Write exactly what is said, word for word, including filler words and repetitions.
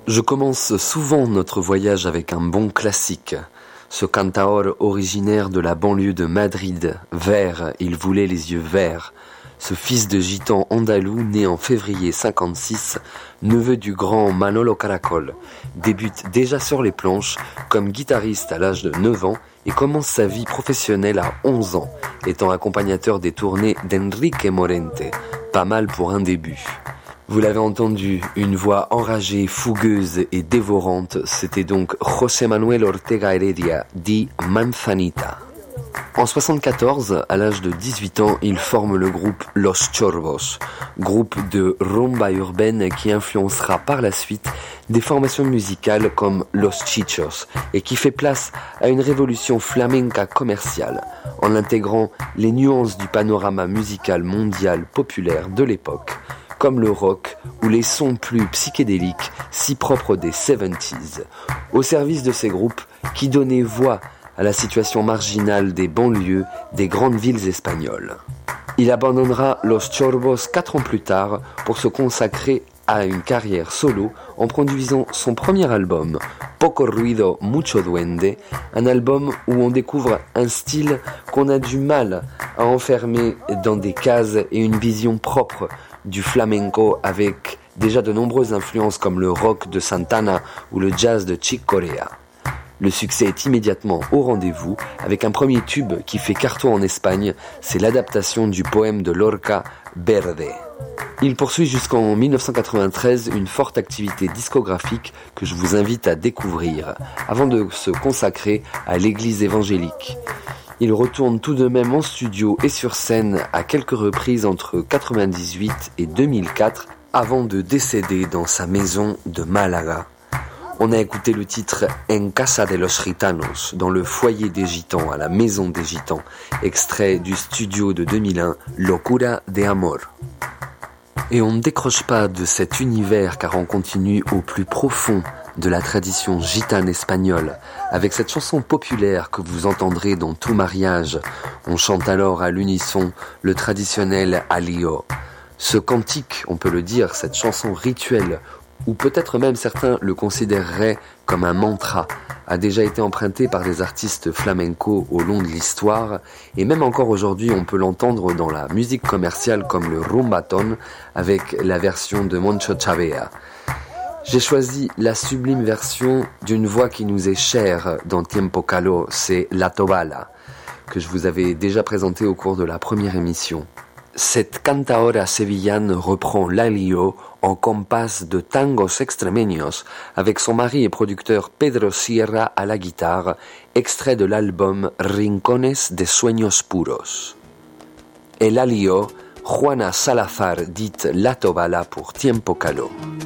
Je commence souvent notre voyage avec un bon classique. Ce cantaor originaire de la banlieue de Madrid, vert, il voulait les yeux verts. Ce fils de gitan andalou né en février cinquante-six, neveu du grand Manolo Caracol, débute déjà sur les planches comme guitariste à l'âge de neuf ans et commence sa vie professionnelle à onze ans, étant accompagnateur des tournées d'Enrique Morente, pas mal pour un début. Vous l'avez entendu, une voix enragée, fougueuse et dévorante, c'était donc José Manuel Ortega Heredia, dit Manzanita. En soixante-quatorze, à l'âge de dix-huit ans, il forme le groupe Los Chorbos, groupe de rumba urbaine qui influencera par la suite des formations musicales comme Los Chichos et qui fait place à une révolution flamenca commerciale en intégrant les nuances du panorama musical mondial populaire de l'époque, comme le rock ou les sons plus psychédéliques si propres des soixante-dix, au service de ces groupes qui donnaient voix à la situation marginale des banlieues des grandes villes espagnoles. Il abandonnera Los Chorbos quatre ans plus tard pour se consacrer à une carrière solo en produisant son premier album, Poco Ruido, Mucho Duende, un album où on découvre un style qu'on a du mal à enfermer dans des cases et une vision propre du flamenco avec déjà de nombreuses influences comme le rock de Santana ou le jazz de Chick Corea. Le succès est immédiatement au rendez-vous avec un premier tube qui fait carton en Espagne, c'est l'adaptation du poème de Lorca, Verde. Il poursuit jusqu'en dix-neuf cent quatre-vingt-treize une forte activité discographique que je vous invite à découvrir, avant de se consacrer à l'église évangélique. Il retourne tout de même en studio et sur scène à quelques reprises entre quatre-vingt-dix-huit et deux mille quatre, avant de décéder dans sa maison de Malaga. On a écouté le titre En Casa de los Gitanos, dans le foyer des gitans, à la maison des gitans, extrait du studio de deux mille un, Locura de Amor. Et on ne décroche pas de cet univers car on continue au plus profond de la tradition gitane espagnole, avec cette chanson populaire que vous entendrez dans tout mariage. On chante alors à l'unisson le traditionnel Alío. Ce cantique, on peut le dire, cette chanson rituelle, ou peut-être même certains le considéreraient comme un mantra, a déjà été emprunté par des artistes flamenco au long de l'histoire, et même encore aujourd'hui on peut l'entendre dans la musique commerciale comme le rumbatón, avec la version de Moncho Chavea. J'ai choisi la sublime version d'une voix qui nous est chère dans Tiempo Caló, c'est La Tobala, que je vous avais déjà présentée au cours de la première émission. Cette cantaora sevillane reprend l'alío en compás de tangos extremeños avec son mari et producteur Pedro Sierra à la guitare, extrait de l'album Rincones de Sueños Puros. El alío, Juana Salazar dite La Tobala pour Tiempo Caló.